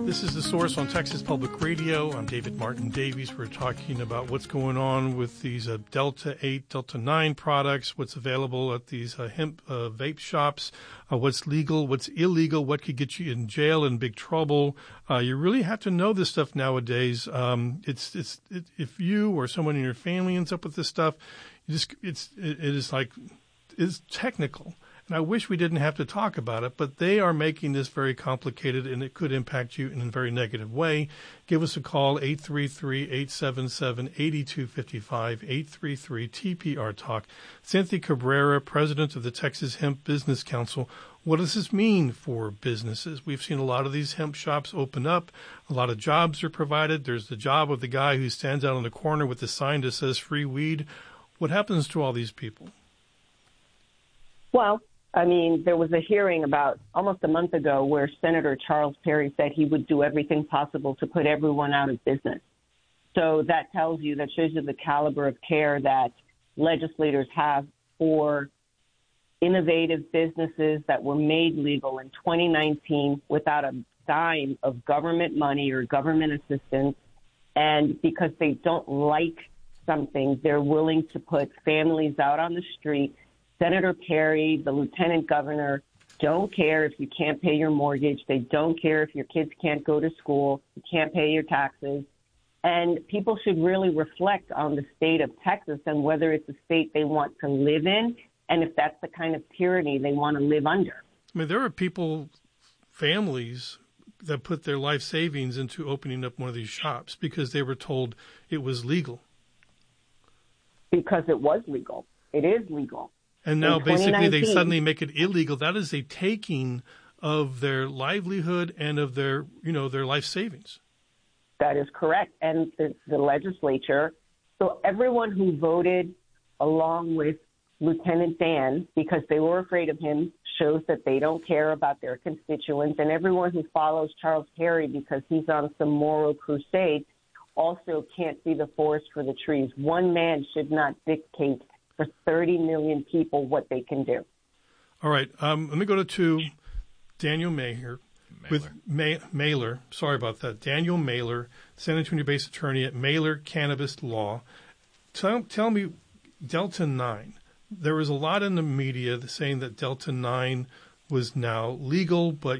This is The Source on Texas Public Radio. I'm David Martin Davies. We're talking about what's going on with these Delta 8, Delta 9 products, what's available at these hemp vape shops, what's legal, what's illegal, what could get you in jail and big trouble. You really have to know this stuff nowadays. If you or someone in your family ends up with this stuff, it is technical. And I wish we didn't have to talk about it, but they are making this very complicated, and it could impact you in a very negative way. Give us a call, 833-877-8255, 833-TPR-TALK. Cynthia Cabrera, president of the Texas Hemp Business Council. What does this mean for businesses? We've seen a lot of these hemp shops open up. A lot of jobs are provided. There's the job of the guy who stands out on the corner with the sign that says free weed. What happens to all these people? Well, I mean, there was a hearing about almost a month ago where Senator Charles Perry said he would do everything possible to put everyone out of business. So that shows you the caliber of care that legislators have for innovative businesses that were made legal in 2019 without a dime of government money or government assistance. And because they don't like something, they're willing to put families out on the street. Senator Perry, the lieutenant governor, don't care if you can't pay your mortgage. They don't care if your kids can't go to school, you can't pay your taxes. And people should really reflect on the state of Texas and whether it's a state they want to live in and if that's the kind of tyranny they want to live under. I mean, there are people, families, that put their life savings into opening up one of these shops because they were told it was legal. Because it was legal. It is legal. And now basically they suddenly make it illegal. That is a taking of their livelihood and of their life savings. That is correct. And the legislature, so everyone who voted along with Lieutenant Dan, because they were afraid of him, shows that they don't care about their constituents. And everyone who follows Charles Perry because he's on some moral crusade also can't see the forest for the trees. One man should not dictate for 30 million people what they can do. All right. Let me go to Daniel Mailer. Mailer. Sorry about that. Daniel Mailer, San Antonio-based attorney at Mailer Cannabis Law. Tell me, Delta 9. There was a lot in the media saying that Delta 9 was now legal, but